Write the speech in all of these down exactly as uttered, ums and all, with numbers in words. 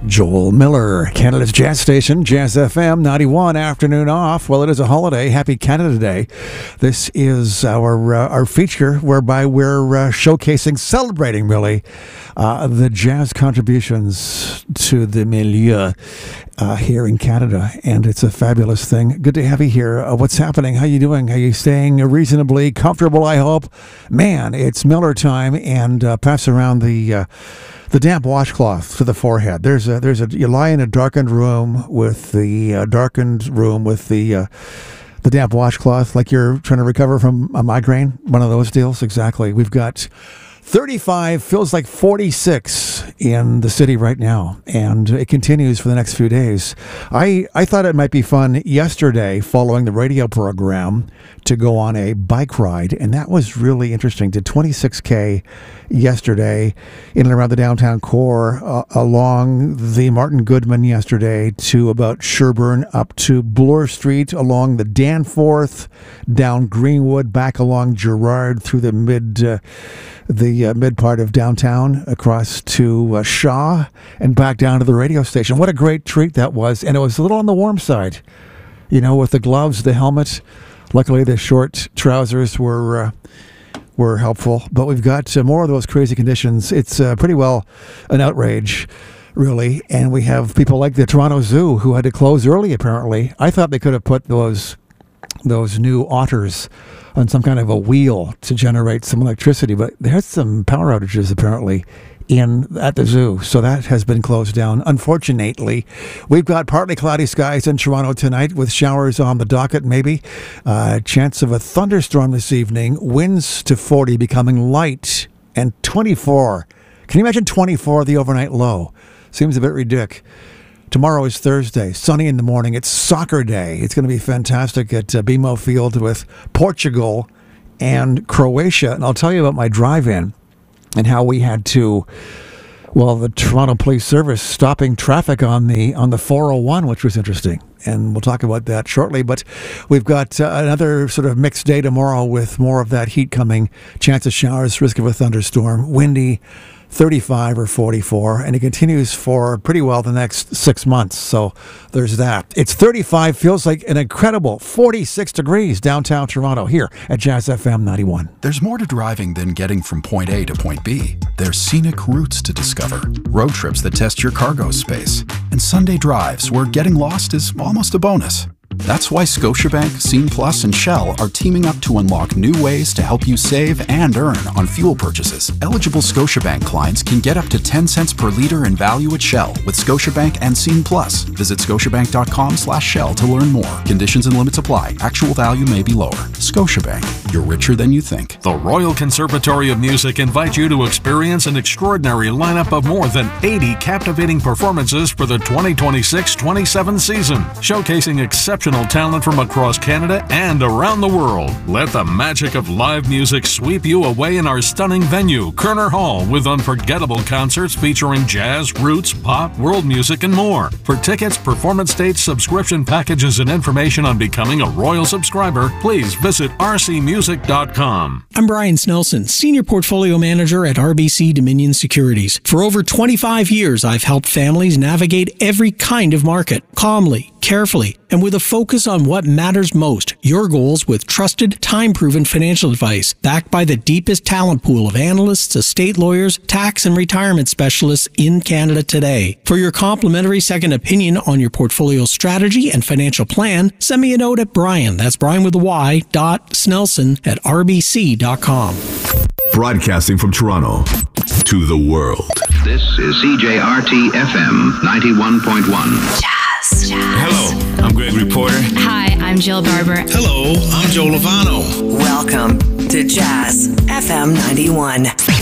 Joel Miller, Canada's Jazz Station, Jazz F M ninety-one, afternoon off. Well, it is a holiday. Happy Canada Day. This is our uh, our feature whereby we're uh, showcasing, celebrating really, uh, the jazz contributions to the milieu uh, here in Canada. And it's a fabulous thing. Good to have you here. Uh, what's happening? How you doing? Are you staying reasonably comfortable, I hope? Man, it's Miller time, and uh, pass around the... Uh, The damp washcloth to the forehead. There's a there's a you lie in a darkened room with the uh, darkened room with the uh, the damp washcloth, like you're trying to recover from a migraine. One of those deals, exactly. We've got thirty-five, feels like forty-six in the city right now, and it continues for the next few days. I I thought it might be fun yesterday, following the radio program, to go on a bike ride, and that was really interesting. Did twenty-six K yesterday in and around the downtown core, uh, along the Martin Goodman yesterday to about Sherbourne, up to Bloor Street, along the Danforth, down Greenwood, back along Gerrard, through the mid uh, the uh, mid part of downtown, across to uh, Shaw, and back down to the radio station. What a great treat that was, and it was a little on the warm side, you know, with the gloves, the helmet. Luckily, the short trousers were uh, were helpful, but we've got uh, more of those crazy conditions. It's uh, pretty well an outrage, really, and we have people like the Toronto Zoo who had to close early, apparently. I thought they could have put those those new otters on some kind of a wheel to generate some electricity, but there's some power outages, apparently, in at the zoo, so that has been closed down, unfortunately. We've got partly cloudy skies in Toronto tonight, with showers on the docket, maybe. Uh, chance of a thunderstorm this evening. Winds to forty, becoming light, and twenty-four. Can you imagine twenty-four, the overnight low? Seems a bit ridiculous. Tomorrow is Thursday, sunny in the morning. It's soccer day. It's going to be fantastic at uh, B M O Field with Portugal and Croatia, and I'll tell you about my drive-in and how we had to, well, the Toronto Police Service stopping traffic on the on the four oh one, which was interesting. And we'll talk about that shortly. But we've got uh, another sort of mixed day tomorrow with more of that heat coming. Chance of showers, risk of a thunderstorm, windy, thirty-five or forty-four, and it continues for pretty well the next six months. So there's that. It's thirty-five, feels like an incredible forty-six degrees downtown Toronto here at Jazz F M ninety-one. There's more to driving than getting from point A to point B. There's scenic routes to discover, road trips that test your cargo space, and Sunday drives where getting lost is almost a bonus. That's why Scotiabank, Scene Plus, and Shell are teaming up to unlock new ways to help you save and earn on fuel purchases. Eligible Scotiabank clients can get up to ten cents per liter in value at Shell with Scotiabank and Scene Plus. Visit scotiabank.com slash Shell to learn more. Conditions and limits apply. Actual value may be lower. Scotiabank. You're richer than you think. The Royal Conservatory of Music invites you to experience an extraordinary lineup of more than eighty captivating performances for the twenty twenty-six twenty-seven season, showcasing exceptional talent from across Canada and around the world. Let the magic of live music sweep you away in our stunning venue, Kerner Hall, with unforgettable concerts featuring jazz, roots, pop, world music, and more. For tickets, performance dates, subscription packages, and information on becoming a Royal subscriber, please visit r c music dot com. I'm Brian Snelson, Senior Portfolio Manager at R B C Dominion Securities. For over twenty-five years, I've helped families navigate every kind of market, calmly, carefully, and with a focus on what matters most, your goals with trusted, time-proven financial advice, backed by the deepest talent pool of analysts, estate lawyers, tax and retirement specialists in Canada today. For your complimentary second opinion on your portfolio strategy and financial plan, send me a note at Brian, that's Brian with a Y, dot Snelson at r b c dot com. Broadcasting from Toronto to the world. This is C J R T F M ninety-one point one. Jazz. Jazz. Hello, I'm Gregory Porter. Hi, I'm Jill Barber. Hello, I'm Joe Lovano. Welcome to Jazz F M ninety-one.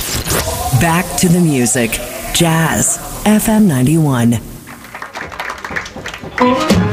Back to the music. Jazz F M ninety-one.